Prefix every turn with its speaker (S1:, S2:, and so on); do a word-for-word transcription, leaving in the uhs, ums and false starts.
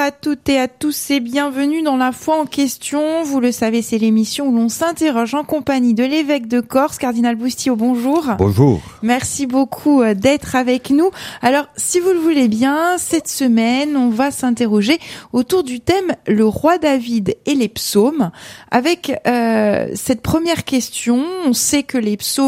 S1: à toutes et à tous et bienvenue dans La Foi en question. Vous le savez, c'est l'émission où l'on s'interroge en compagnie de l'évêque de Corse, cardinal Boustio. Bonjour.
S2: Bonjour.
S1: Merci beaucoup d'être avec nous. Alors, si vous le voulez bien, cette semaine, on va s'interroger autour du thème le roi David et les psaumes. Avec euh, cette première question, on sait que les psaumes